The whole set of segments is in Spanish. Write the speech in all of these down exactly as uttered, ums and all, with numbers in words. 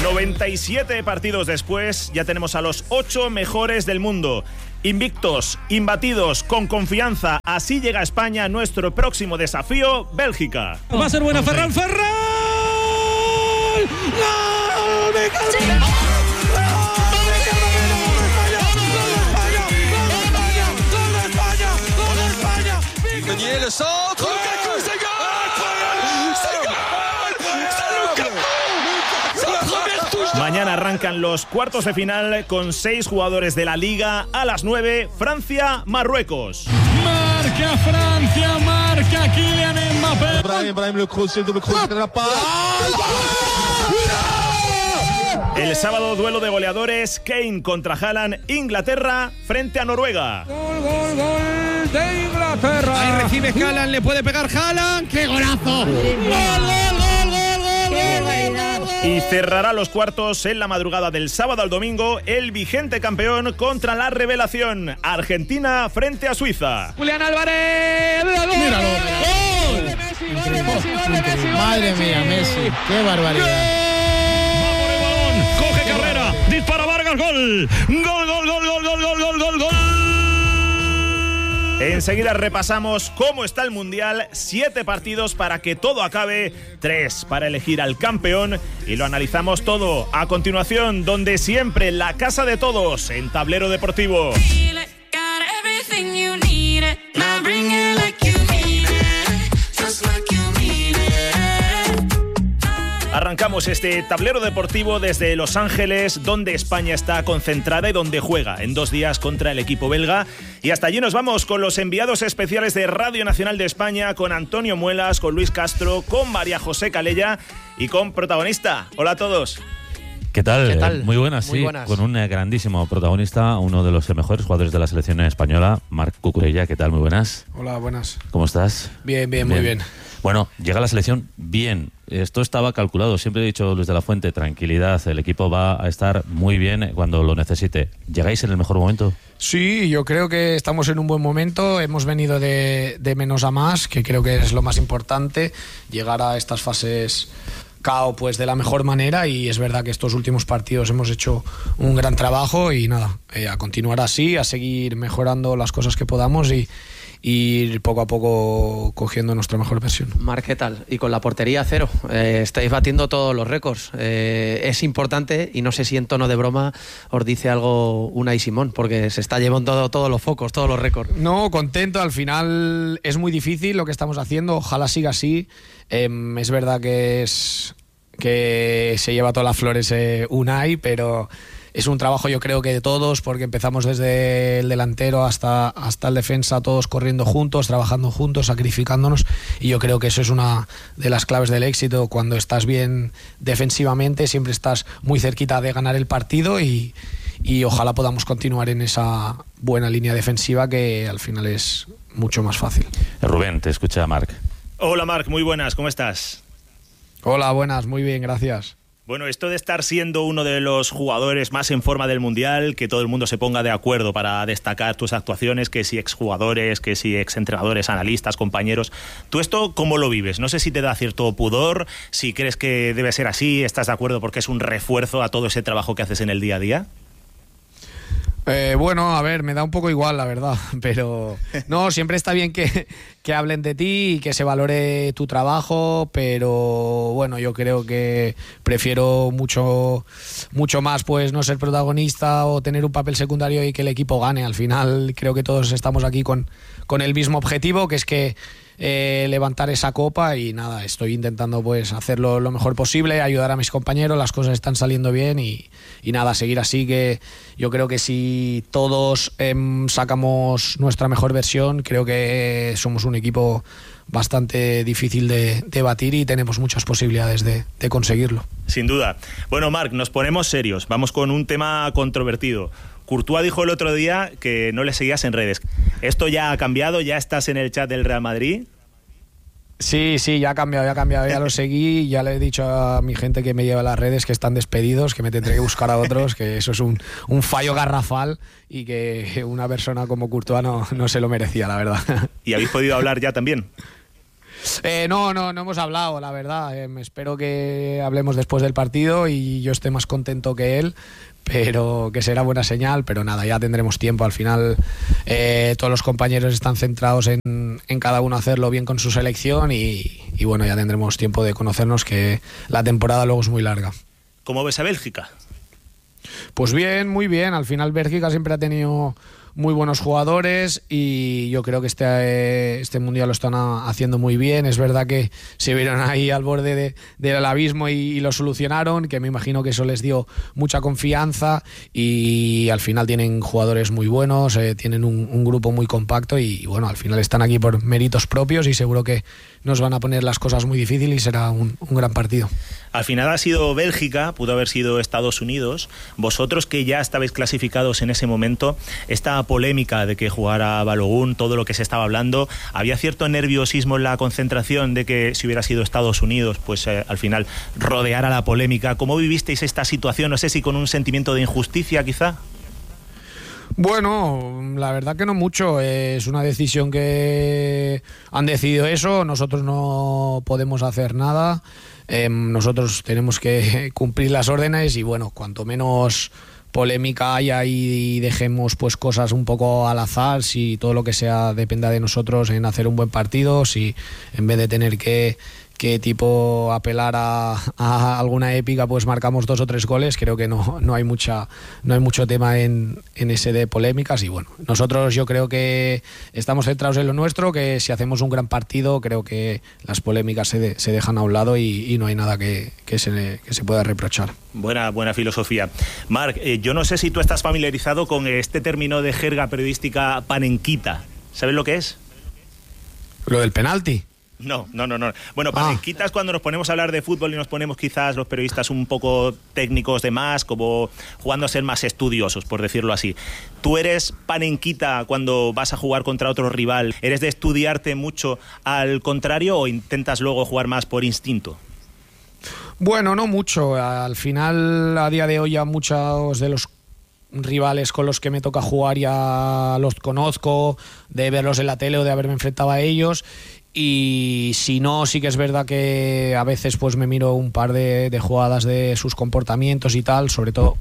noventa y siete partidos después, ya tenemos a los ocho mejores del mundo. Invictos, imbatidos, con confianza. Así llega España a nuestro próximo desafío, Bélgica. Va a ser buena, Ferran, Ferran. ¡No! ¡Me cago! Le centre, Lukaku, c'est goal! C'est goal! C'est Lukaku! C'est la première touche. Mañana arrancan los cuartos de final con seis jugadores de la Liga. A las nueve, Francia-Marruecos. Marca Francia, marca Kylian Mbappé. Brahim, Brahim, le crochet, le doble crochet de la part. El sábado, duelo de goleadores, Kane contra Haaland, Inglaterra frente a Noruega. Gol, gol, gol de Inglaterra. Ahí recibe Haaland, le puede pegar Haaland. ¡Qué golazo! ¡Gol, gol, gol, gol, gol, gol! Y cerrará los cuartos en la madrugada del sábado al domingo el vigente campeón contra la revelación, Argentina frente a Suiza. Julián Álvarez. ¡Gol! Míralo. ¡Gol! De Messi, gol de Messi, gol de Messi, gol Madre de Messi. mía, Messi. ¡Qué barbaridad! Coge carrera, dispara Vargas, gol. Gol, gol, gol, gol, gol, gol, gol, gol, gol. Enseguida repasamos cómo está el Mundial, siete partidos para que todo acabe, tres para elegir al campeón y lo analizamos todo a continuación, donde siempre la casa de todos, en Tablero Deportivo. Arrancamos este tablero deportivo desde Los Ángeles, donde España está concentrada y donde juega en dos días contra el equipo belga. Y hasta allí nos vamos con los enviados especiales de Radio Nacional de España, con Antonio Muelas, con Luis Castro, con María José Calella y con protagonista. Hola a todos. ¿Qué tal? ¿Qué tal? Muy buenas, Muy sí. buenas. Con un eh, grandísimo protagonista, uno de los eh, mejores jugadores de la selección española, Marc Cucurella. ¿Qué tal? Muy buenas. Hola, buenas. ¿Cómo estás? Bien, bien, muy bien. Bueno, llega la selección bien. Esto estaba calculado. Siempre he dicho, Luis de la Fuente, tranquilidad. El equipo va a estar muy bien cuando lo necesite. ¿Llegáis en el mejor momento? Sí, yo creo que estamos en un buen momento. Hemos venido de, de menos a más, que creo que es lo más importante. Llegar a estas fases K O pues de la mejor manera, y es verdad que estos últimos partidos hemos hecho un gran trabajo y nada, eh, a continuar así, a seguir mejorando las cosas que podamos y ir poco a poco cogiendo nuestra mejor versión. Marc, ¿qué tal? Y con la portería cero, eh, estáis batiendo todos los récords. Eh, es importante, y no sé si en tono de broma os dice algo Unai Simón, porque se está llevando todo, todos los focos, todos los récords. No, contento. Al final es muy difícil lo que estamos haciendo. Ojalá siga así. Eh, es verdad que es que se lleva todas las flores eh, Unai, pero es un trabajo, yo creo que de todos, porque empezamos desde el delantero hasta, hasta el defensa, todos corriendo juntos, trabajando juntos, sacrificándonos, y yo creo que eso es una de las claves del éxito. Cuando estás bien defensivamente, siempre estás muy cerquita de ganar el partido, y, y ojalá podamos continuar en esa buena línea defensiva, que al final es mucho más fácil. Rubén, te escucha Marc. Hola Marc, muy buenas, ¿cómo estás? Hola, buenas, muy bien, gracias. Bueno, esto de estar siendo uno de los jugadores más en forma del Mundial, que todo el mundo se ponga de acuerdo para destacar tus actuaciones, que si exjugadores, que si exentrenadores, analistas, compañeros, ¿tú esto cómo lo vives? No sé si te da cierto pudor, si crees que debe ser así, ¿estás de acuerdo porque es un refuerzo a todo ese trabajo que haces en el día a día? Eh, bueno, a ver, me da un poco igual, la verdad, pero no, siempre está bien que, que hablen de ti y que se valore tu trabajo, pero bueno, yo creo que prefiero mucho, mucho más pues no ser protagonista o tener un papel secundario y que el equipo gane. Al final creo que todos estamos aquí con, con el mismo objetivo, que es que Eh, levantar esa copa, y nada, estoy intentando pues hacerlo lo mejor posible, ayudar a mis compañeros, las cosas están saliendo bien y, y nada, seguir así, que yo creo que si todos eh, sacamos nuestra mejor versión, creo que somos un equipo bastante difícil de, de batir y tenemos muchas posibilidades de, de conseguirlo. Sin duda. Bueno, Marc, nos ponemos serios, vamos con un tema controvertido. Courtois dijo el otro día que no le seguías en redes. ¿Esto ya ha cambiado? ¿Ya estás en el chat del Real Madrid? Sí, sí, ya ha cambiado, ya ha cambiado, ya lo seguí, ya le he dicho a mi gente que me lleva a las redes que están despedidos, que me tendré que buscar a otros, que eso es un, un fallo garrafal y que una persona como Courtois no, no se lo merecía, la verdad. ¿Y habéis podido hablar ya también? Eh, no, no, no hemos hablado, la verdad. Eh, espero que hablemos después del partido y yo esté más contento que él, pero que será buena señal. Pero nada, ya tendremos tiempo. Al final eh, todos los compañeros están centrados en, en cada uno hacerlo bien con su selección y, y bueno, ya tendremos tiempo de conocernos, que la temporada luego es muy larga. ¿Cómo ves a Bélgica? Pues bien, muy bien. Al final Bélgica siempre ha tenido muy buenos jugadores y yo creo que este, este mundial lo están haciendo muy bien. Es verdad que se vieron ahí al borde de, del abismo y, y lo solucionaron, que me imagino que eso les dio mucha confianza y al final tienen jugadores muy buenos, eh, tienen un, un grupo muy compacto y, y bueno, al final están aquí por méritos propios y seguro que nos van a poner las cosas muy difíciles y será un, un gran partido. Al final ha sido Bélgica, pudo haber sido Estados Unidos. Vosotros que ya estabais clasificados en ese momento, esta polémica de que jugara Balogun, todo lo que se estaba hablando, ¿había cierto nerviosismo en la concentración de que si hubiera sido Estados Unidos, pues eh, al final rodeara la polémica? ¿Cómo vivisteis esta situación? No sé si con un sentimiento de injusticia quizá. Bueno, la verdad que no mucho. Es una decisión que han decidido eso. Nosotros no podemos hacer nada. Eh, nosotros tenemos que cumplir las órdenes y bueno, cuanto menos polémica haya y dejemos pues cosas un poco al azar, si todo lo que sea dependa de nosotros en hacer un buen partido, si en vez de tener que que tipo apelar a, a alguna épica pues marcamos dos o tres goles, creo que no, no hay mucha no hay mucho tema en, en ese de polémicas y bueno, nosotros yo creo que estamos centrados en lo nuestro, que si hacemos un gran partido creo que las polémicas se, de, se dejan a un lado y, y no hay nada que, que, se, que se pueda reprochar. Buena, buena filosofía. Marc, eh, yo no sé si tú estás familiarizado con este término de jerga periodística panenquita. ¿Sabes lo que es? ¿Lo del penalti? No, no, no, no. Bueno, panenquitas, ah. cuando nos ponemos a hablar de fútbol y nos ponemos quizás los periodistas un poco técnicos de más, como jugando a ser más estudiosos, por decirlo así. ¿Tú eres panenquita cuando vas a jugar contra otro rival? ¿Eres de estudiarte mucho al contrario o intentas luego jugar más por instinto? Bueno, no mucho. Al final, a día de hoy, ya muchos de los rivales con los que me toca jugar ya los conozco, de verlos en la tele o de haberme enfrentado a ellos. Y si no, sí que es verdad que a veces pues me miro un par de, de jugadas de sus comportamientos y tal, sobre todo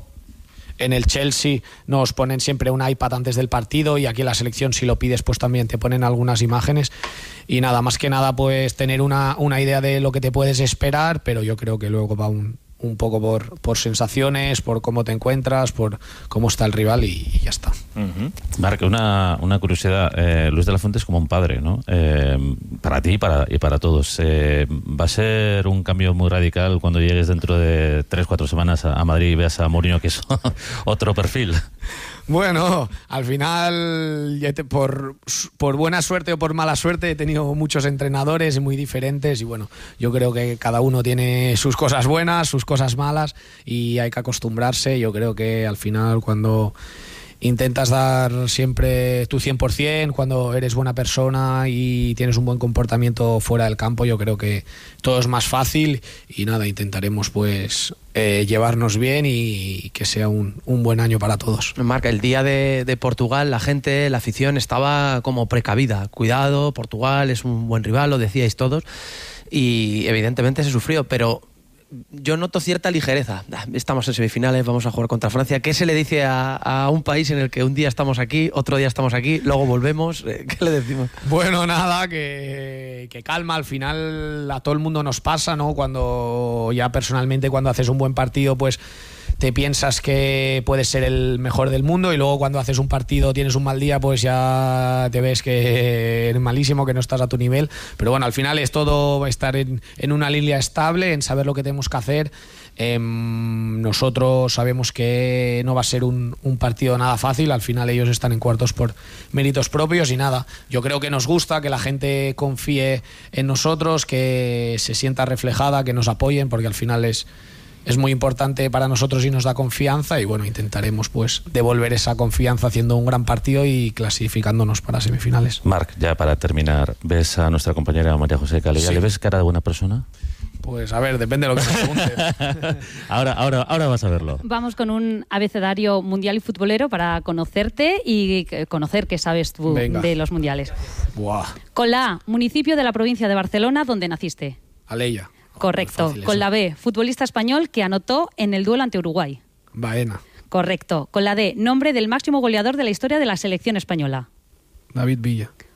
en el Chelsea nos ponen siempre un iPad antes del partido y aquí en la selección si lo pides pues también te ponen algunas imágenes y nada, más que nada pues tener una, una idea de lo que te puedes esperar, pero yo creo que luego va un, un poco por, por sensaciones, por cómo te encuentras, por cómo está el rival y, y ya está. Uh-huh. Marc, una, una curiosidad. Eh, Luis de la Fuente es como un padre, ¿no? Eh, para ti y para, y para todos. Eh, ¿Va a ser un cambio muy radical cuando llegues dentro de tres, cuatro semanas a, a Madrid y veas a Mourinho, que es otro perfil? Bueno, al final, por, por buena suerte o por mala suerte, he tenido muchos entrenadores muy diferentes y bueno, yo creo que cada uno tiene sus cosas buenas, sus cosas malas y hay que acostumbrarse. Yo creo que al final cuando intentas dar siempre tu cien por ciento, cuando eres buena persona y tienes un buen comportamiento fuera del campo, yo creo que todo es más fácil y nada, intentaremos pues eh, llevarnos bien y que sea un, un buen año para todos. Marc, el día de, de Portugal la gente, la afición estaba como precavida, cuidado, Portugal es un buen rival, lo decíais todos y evidentemente se sufrió, pero yo noto cierta ligereza. Estamos en semifinales, vamos a jugar contra Francia. ¿Qué se le dice a, a un país en el que un día estamos aquí, otro día estamos aquí, luego volvemos? ¿Qué le decimos? Bueno, nada, que, que calma. Al final a todo el mundo nos pasa, ¿no? Cuando ya personalmente, cuando haces un buen partido, pues te piensas que puedes ser el mejor del mundo y luego cuando haces un partido, tienes un mal día, pues ya te ves que eres malísimo, que no estás a tu nivel. Pero bueno, al final es todo estar en, en una línea estable, en saber lo que tenemos que hacer. Eh, nosotros sabemos que no va a ser un, un partido nada fácil. Al final ellos están en cuartos por méritos propios y nada, yo creo que nos gusta que la gente confíe en nosotros, que se sienta reflejada, que nos apoyen, porque al final es Es muy importante para nosotros y nos da confianza y bueno, intentaremos pues devolver esa confianza haciendo un gran partido y clasificándonos para semifinales. Marc, ya para terminar, ¿ves a nuestra compañera María José Calella? Sí. ¿Le ves cara de buena persona? Pues a ver, depende de lo que me preguntes. ahora, ahora, ahora vas a verlo. Vamos con un abecedario mundial y futbolero para conocerte y conocer qué sabes tú Venga. de los mundiales. Buah. Con la A, municipio de la provincia de Barcelona, donde naciste. Aleya. Correcto. Fácil Con eso. la B, futbolista español que anotó en el duelo ante Uruguay. Baena. Correcto. Con la D, nombre del máximo goleador de la historia de la selección española. David Villa.